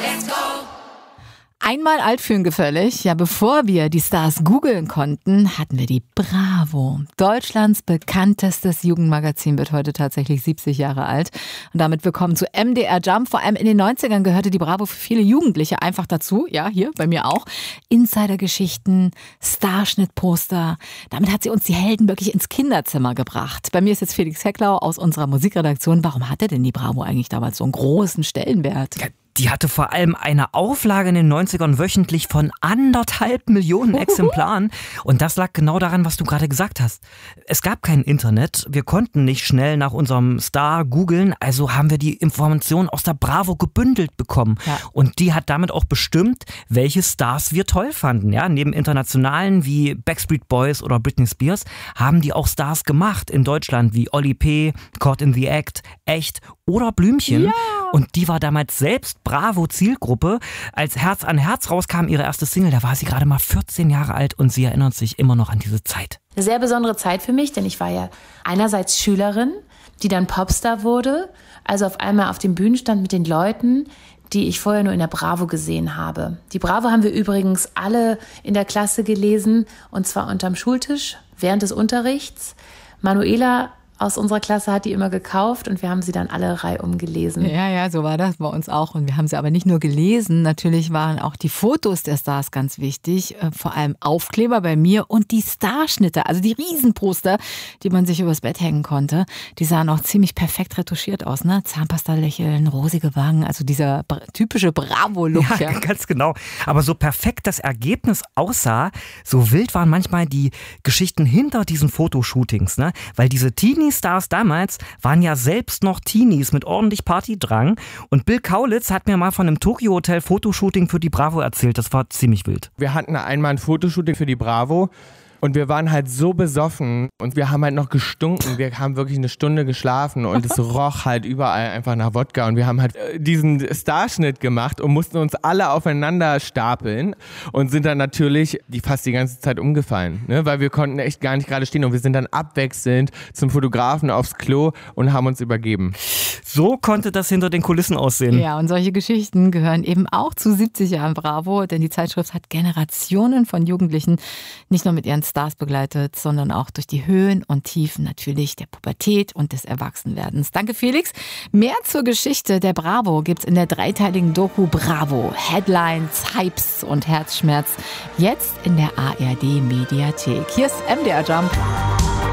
Einmal alt fühlen gefällig. Ja, bevor wir die Stars googeln konnten, hatten wir die Bravo. Deutschlands bekanntestes Jugendmagazin wird heute tatsächlich 70 Jahre alt. Und damit willkommen zu MDR Jump. Vor allem in den 90ern gehörte die Bravo für viele Jugendliche einfach dazu. Ja, hier bei mir auch. Insidergeschichten, Starschnittposter. Damit hat sie uns die Helden wirklich ins Kinderzimmer gebracht. Bei mir ist jetzt Felix Hecklau aus unserer Musikredaktion. Warum hatte denn die Bravo eigentlich damals so einen großen Stellenwert? Die hatte vor allem eine Auflage in den 90ern wöchentlich von 1,5 Millionen Exemplaren. Und das lag genau daran, was du gerade gesagt hast. Es gab kein Internet. Wir konnten nicht schnell nach unserem Star googeln. Also haben wir die Informationen aus der Bravo gebündelt bekommen. Ja. Und die hat damit auch bestimmt, welche Stars wir toll fanden. Ja, neben internationalen wie Backstreet Boys oder Britney Spears haben die auch Stars gemacht in Deutschland wie Oli P., Caught in the Act, Echt oder Blümchen. Ja. Und die war damals selbst Bravo-Zielgruppe. Als Herz an Herz rauskam ihre erste Single, da war sie gerade mal 14 Jahre alt und sie erinnert sich immer noch an diese Zeit. Eine sehr besondere Zeit für mich, denn ich war ja einerseits Schülerin, die dann Popstar wurde, also auf einmal auf dem Bühnenstand mit den Leuten, die ich vorher nur in der Bravo gesehen habe. Die Bravo haben wir übrigens alle in der Klasse gelesen, und zwar unterm Schultisch, während des Unterrichts. Manuela aus unserer Klasse hat die immer gekauft und wir haben sie dann alle reihum gelesen. Ja, so war das bei uns auch. Und wir haben sie aber nicht nur gelesen, natürlich waren auch die Fotos der Stars ganz wichtig. Vor allem Aufkleber bei mir und die Starschnitte, also die Riesenposter, die man sich übers Bett hängen konnte. Die sahen auch ziemlich perfekt retuschiert aus, ne? Zahnpasta-Lächeln, rosige Wangen, also dieser typische Bravo-Look. Ja, ganz genau. Aber so perfekt das Ergebnis aussah, so wild waren manchmal die Geschichten hinter diesen Fotoshootings, ne? Weil diese Teenie-Stars damals waren ja selbst noch Teenies mit ordentlich Partydrang. Und Bill Kaulitz hat mir mal von einem Tokyo-Hotel-Fotoshooting für die Bravo erzählt. Das war ziemlich wild. Wir hatten einmal ein Fotoshooting für die Bravo. Und wir waren halt so besoffen und wir haben halt noch gestunken. Wir haben wirklich eine Stunde geschlafen und es roch halt überall einfach nach Wodka. Und wir haben halt diesen Starschnitt gemacht und mussten uns alle aufeinander stapeln und sind dann natürlich fast die ganze Zeit umgefallen, ne? Weil wir konnten echt gar nicht gerade stehen. Und wir sind dann abwechselnd zum Fotografen aufs Klo und haben uns übergeben. So konnte das hinter den Kulissen aussehen. Ja, und solche Geschichten gehören eben auch zu 70 Jahren Bravo, denn die Zeitschrift hat Generationen von Jugendlichen nicht nur mit ihren Stars begleitet, sondern auch durch die Höhen und Tiefen natürlich der Pubertät und des Erwachsenwerdens. Danke, Felix. Mehr zur Geschichte der Bravo gibt's in der dreiteiligen Doku Bravo. Headlines, Hypes und Herzschmerz. Jetzt in der ARD Mediathek. Hier ist MDR Jump.